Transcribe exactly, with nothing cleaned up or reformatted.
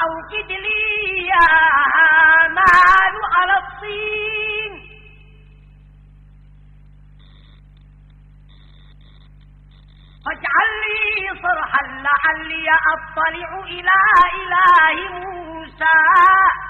فأوقد لي يا هامان على الطين فاجعل لي صرحا لعلي أطلع إلى إله موسى